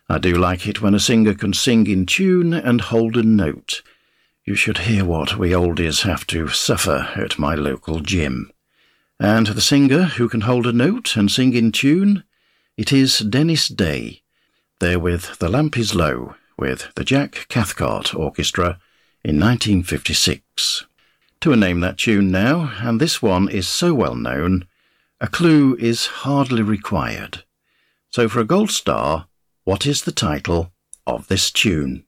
I do like it when a singer can sing in tune and hold a note. You should hear what we oldies have to suffer at my local gym. And the singer who can hold a note and sing in tune, it is Dennis Day. There with The Lamp is Low, with the Jack Cathcart Orchestra in 1956. To a name that tune now, and this one is so well known, a clue is hardly required. So for a gold star, what is the title of this tune?